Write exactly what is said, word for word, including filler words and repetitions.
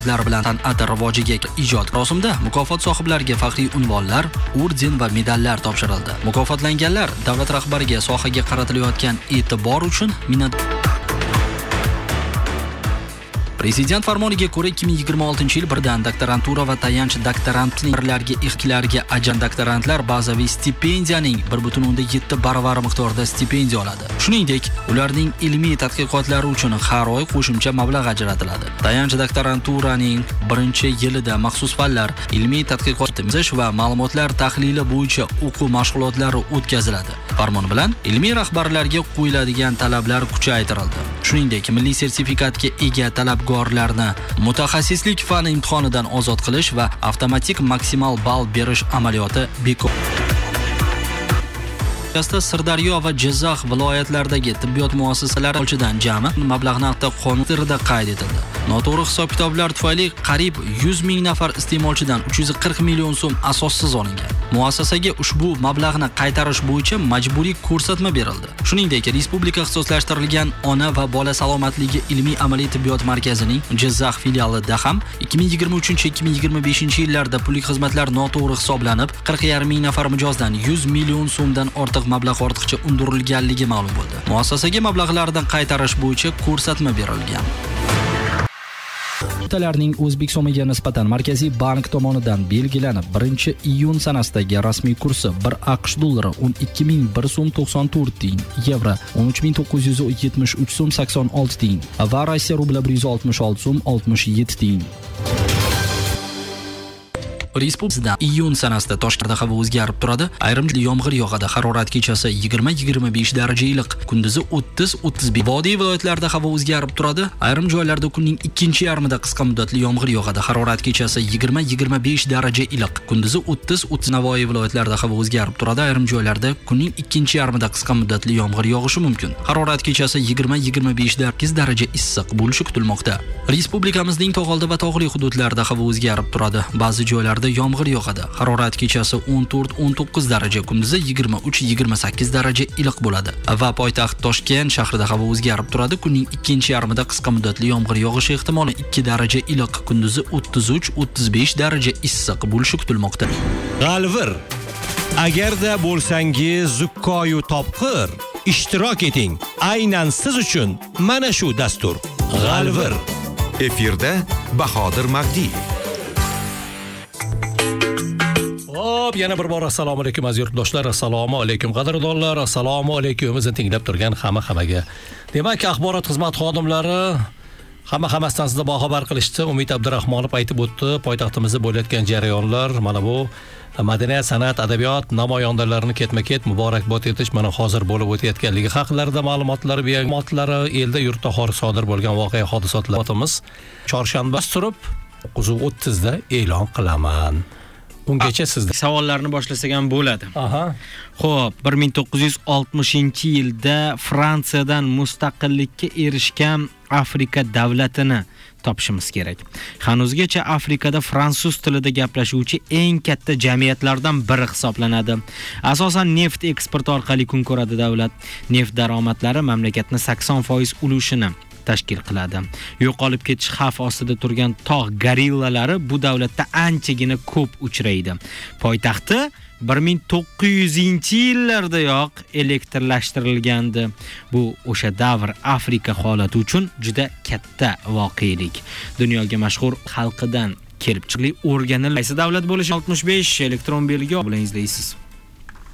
bilan san'at rivojiga ijod marosimida mukofot sohiblariga faxriy unvonlar, orden va medallar topshirildi. Mukofotlanganlar davlat rahbariga sohaga qaratilayotgan e'tibor uchun minnatdor. Prezident farmoniga ko'ra ikki ming yigirma oltinchi yil birdan doktorantura va tayanch doktorantlarga ixtilarga ajan doktorantlar bazaviy stipendiyaning bir butun o'ndan yetti baravari miqdorida stipendiya oladi. Shuningdek, ularning ilmiy tadqiqotlari uchun har oy qo'shimcha mablag' ajratiladi. Tayanch doktoranturaning birinchi yilida maxsus fanlar, ilmiy tadqiqot va ma'lumotlar tahlili bo'yicha o'quv mashg'ulotlari o'tkaziladi. Farmon bilan ilmiy rahbarlarga qo'yiladigan talablar kuchaytirildi. Shuningdek, milliy sertifikatga ega talabgorlarni mutaxassislik fani imtihonidan ozod qilish va avtomatik maksimal ball berish amaliyoti bekor. Sirdaryo va Jizzax viloyatlaridagi tibbiyot muassasalari olchidan jami mablag' naqdi qonunida qayd etildi. Noto'g'ri hisob-kitoblar tufayli qariyb yuz ming nafar iste'molchidan uch yuz qirq million so'm asossiz olingan. Muassasaga ushbu mablag'ni qaytarish bo'yicha majburiy ko'rsatma berildi. Shuningdek, respublika ixtisoslashtirilgan ona va bola salomatligi ilmiy amaliy tibbiyot markazining Jizzax filialida ham ikki ming yigirma uchinchi ikki ming yigirma beshinchi yillarda pullik xizmatlar noto'g'ri hisoblanib, qirq yarim ming nafar mijozdan yuz million so'mdan ortiq mablag' ortiqcha undirilganligi ma'lum bo'ldi. Muassasaga mablag'lardan qaytarish bo'yicha ko'rsatma berilgan. Valyutalarning O'zbek so'miga nisbatan Markaziy bank tomonidan belgilanib birinchi iyun sanasidagi rasmiy kursi bir AQSh dollari o'n ikki ming bir so'm to'qson to'rt tiyin, yevro o'n uch ming to'qqiz yuz yetmish uch so'm sakson olti tiyin va Rossiya rubli bir yuz oltmish olti so'm oltmish yetti tiyin. Respublikada iyun sanasida Toshkentda havo o'zgarib turadi. Ayrim yomg'ir yog'adi. Harorat kechasi yigirma yigirma besh daraja iliq, kunduzi o'ttiz o'ttiz besh. Vodiy viloyatlarida havo o'zgarib turadi. Ayrim joylarda kunning ikkinchi yarmida qisqa muddatli yomg'ir yog'adi. Harorat kechasi yigirma yigirma besh daraja iliq, kunduzi o'ttiz o'ttiz. Navoiy viloyatlarida havo o'zgarib turadi. Ayrim joylarda kunning ikkinchi yarmida qisqa muddatli yomg'ir yog'ishi mumkin. Harorat kechasi yigirma yigirma besh daraja issiq bo'lishi kutilmoqda. Respublikamizning tog'oldi va tog'li hududlarida havo o'zgarib turadi. Ba'zi joylarda yomg'ir yog'adi. Harorat kechasi o'n to'rt o'n to'qqiz daraja, kunduzi yigirma uch yigirma sakkiz daraja iliq bo'ladi. Va poytaxt Toshkent shahrida havo o'zgarib turadi. Kunning ikkinchi yarmida qisqa muddatli yomg'ir yog'ishi ehtimoli ikki daraja iliq, kunduzi o'ttiz uch o'ttiz besh daraja issiq bo'lishi kutilmoqda. G'alvir. Agarda bo'lsangiz zukkoyu topqir, ishtirok eting. Aynan siz uchun mana shu dastur. G'alvir. Efirda Bahodir Magdiyev. Hop, yana bir bor assalomu alaykum aziz yurtdoshlar, assalomu alaykum qadrdonlar, assalomu alaykum bizni tinglab turgan hamma hammaga. Demak, axborot xizmat xodimlari hamma hammasidan sizga boxabar qilishdi. Umid Abdurahmonov aytib o'tdi, poytaxtimizda bo'layotgan jarayonlar, mana bu madaniyat, san'at, adabiyot namoyandalarini ketma-ket muborakbod etish mana hozir bo'lib o'tayotganligi haqlarida ma'lumotlar, ma'lumotlari, elda yurtda xor sodir bo'lgan voqea hodisotlarimiz chorshanba turib to'qqiz o'ttiz da e'lon qilaman. Bungacha sizda savollarni boshlasak ham bo'ladi. Aha. Xo'p, bir ming to'qqiz yuz oltmishinchi yilda Fransiyadan mustaqillikka erishgan Afrika davlatini topishimiz kerak. Hanuzgacha Afrikada fransuz tilida gaplashuvchi eng katta jamiyatlardan biri hisoblanadi. Asosan neft eksporti orqali kun ko'radi davlat. Neft daromadlari mamlakatning sakson foiz ulushini tashkil qiladi. Yo'qolib ketish xavf ostida turgan tog' gorillalari bu davlatda anchagina ko'p uchraydi. Poytaxti bir ming to'qqiz yuzinchi yillardayoq elektrlashtirilgandi. Bu o'sha davr Afrika holati uchun juda katta voqelik. Dunyoga mashhur xalqidan kelib chiqli o'rganilgan qaysi davlat bo'lishi oltmish besh elektron belgi bilan izlaysiz.